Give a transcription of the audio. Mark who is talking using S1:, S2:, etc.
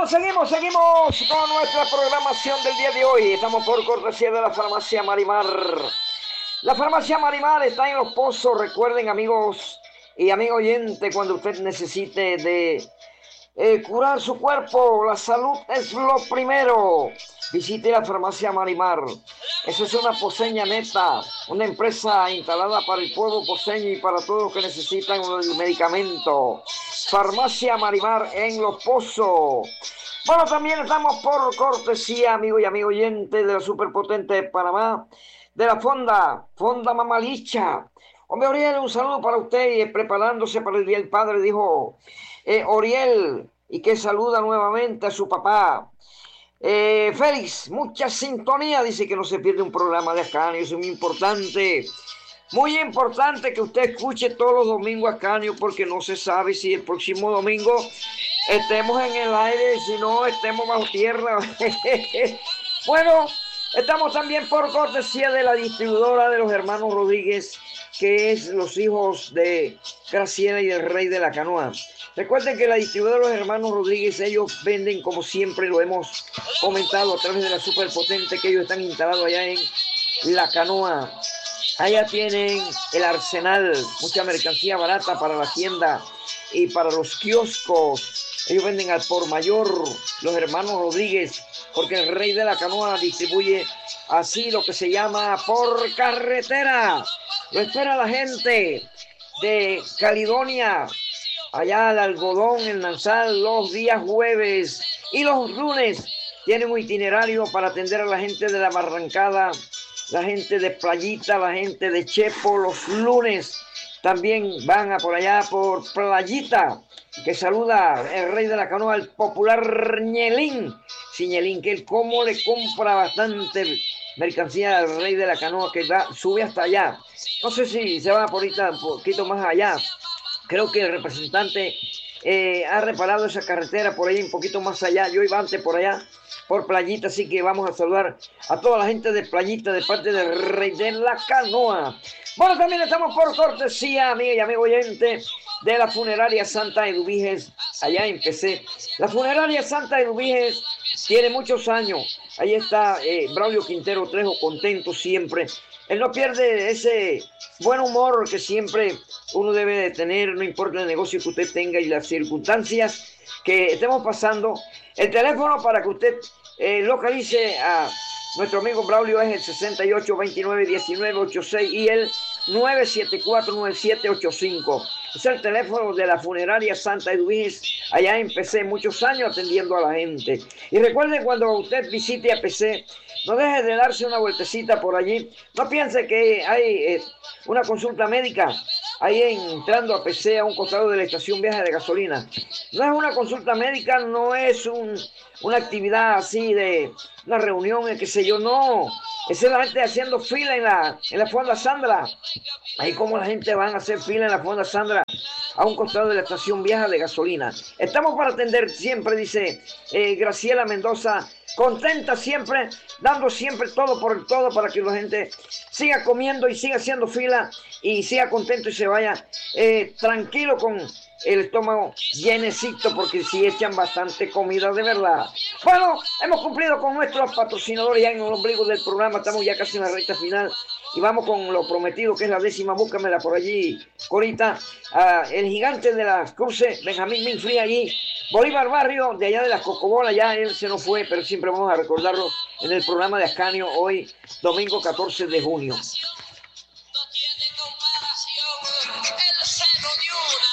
S1: Seguimos con nuestra programación del día de hoy. Estamos por cortesía de la Farmacia Marimar. La Farmacia Marimar está en Los Pozos. Recuerden, amigos y amigo oyente, cuando usted necesite de curar su cuerpo, la salud es lo primero. Visite la Farmacia Marimar. Esa es una poseña neta, una empresa instalada para el pueblo poseño y para todos los que necesitan el medicamento. Farmacia Marimar en Los Pozos. Bueno, también estamos por cortesía, amigo y amigo oyente, de la superpotente de Panamá, de la Fonda Mamalicha. Hombre, Oriel, un saludo para usted, preparándose para el Día del Padre, dijo Oriel, y que saluda nuevamente a su papá. Félix, mucha sintonía, dice que no se pierde un programa de Ascanio, eso es muy importante que usted escuche todos los domingos Ascanio, porque no se sabe si el próximo domingo estemos en el aire, si no estemos bajo tierra. Bueno, estamos también por cortesía de la distribuidora de los hermanos Rodríguez, que es los hijos de Graciela y del Rey de la Canoa. Recuerden que la distribuidora de los hermanos Rodríguez, ellos venden, como siempre lo hemos comentado, a través de la superpotente, que ellos están instalados allá en La Canoa. Allá tienen el arsenal, mucha mercancía barata para la tienda y para los kioscos. Ellos venden al por mayor, los hermanos Rodríguez, porque el Rey de la Canoa distribuye así lo que se llama por carretera. Lo espera la gente de Caledonia, allá el algodón, el Nansal, los días jueves y los lunes. Tienen un itinerario para atender a la gente de la Barrancada, la gente de Playita, la gente de Chepo. Los lunes también van a por allá por Playita, que saluda el Rey de la Canoa, el popular Ñelín. Sí, Ñelín, que él como le compra bastante mercancía al Rey de la Canoa, que sube hasta allá. No sé si se va por ahorita un poquito más allá. Creo que el representante ha reparado esa carretera por ahí un poquito más allá. Yo iba antes por allá, por Playita, así que vamos a saludar a toda la gente de Playita de parte del Rey de la Canoa. Bueno, también estamos por cortesía, amiga y amigo oyente, de la funeraria Santa Eduviges, allá en PC. La funeraria Santa Eduviges tiene muchos años. Ahí está Braulio Quintero Trejo, contento siempre. Él no pierde ese buen humor que siempre uno debe de tener, no importa el negocio que usted tenga y las circunstancias que estemos pasando. El teléfono para que usted localice a nuestro amigo Braulio es el 68291986 y el 9749785. Es el teléfono de la funeraria Santa Eduviges. Allá en PC, muchos años atendiendo a la gente. Y recuerde, cuando usted visite a PC, no deje de darse una vueltecita por allí. No piense que hay una consulta médica ahí entrando a PC, a un costado de la estación vieja de gasolina. No es una consulta médica, no es una actividad así de una reunión, qué sé yo, no. Esa es la gente haciendo fila en la Fonda Sandra. Ahí como la gente va a hacer fila en la Fonda Sandra, a un costado de la estación vieja de gasolina. Estamos para atender siempre, dice Graciela Mendoza, contenta siempre, dando siempre todo por el todo para que la gente siga comiendo y siga haciendo fila y siga contento y se vaya tranquilo con el estómago llenecito, porque si echan bastante comida de verdad. Bueno, hemos cumplido con nuestros patrocinadores ya en el ombligo del programa, estamos ya casi en la recta final y vamos con lo prometido, que es la 10ª, búscamela por allí, Corita. El gigante de las cruces, Benjamín Minfree allí, Bolívar Barrio, de allá de las Cocobolas, ya él se nos fue, pero siempre vamos a recordarlo en el programa de Ascanio, hoy, domingo 14 de junio.